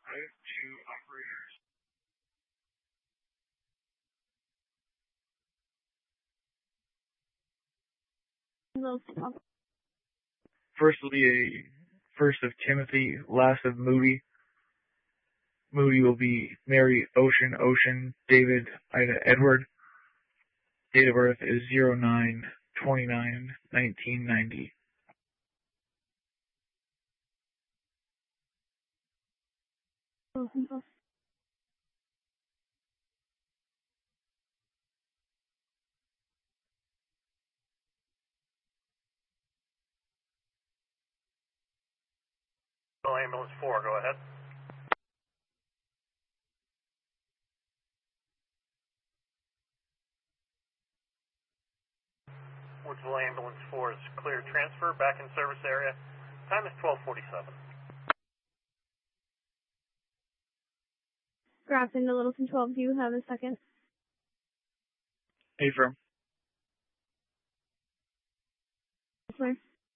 to operators. First will be a first of Timothy, last of Moody. Moody will be Mary, Ocean, Ocean, David, Ida, Edward. Date of birth is 09/29/1990. Ambulance 4, go ahead. Woodsville Ambulance 4 is clear transfer, back in service area. Time is 12:47. Grafton to Littleton 12, do you have a second? Affirm. Where?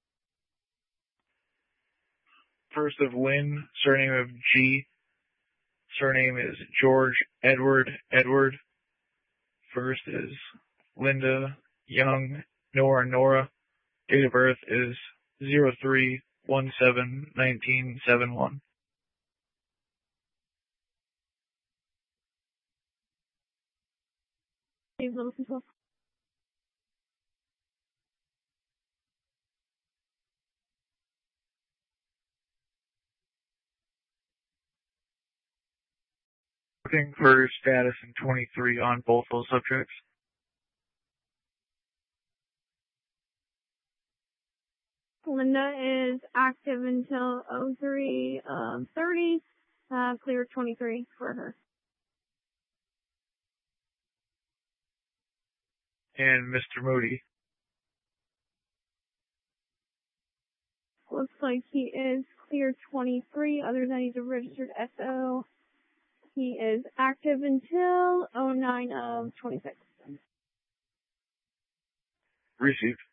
First of Lynn, surname of G. Surname is George, Edward, Edward. First is Linda, Young, Nora, Nora. Date of birth is 03/17/1971. Littleton 12. Looking for status in 23 on both those subjects. Linda is active until 03/30. Clear 23 for her. And Mr. Moody. Looks like he is clear 23. Other than that, he's a registered SO. He is active until 09/26. Received.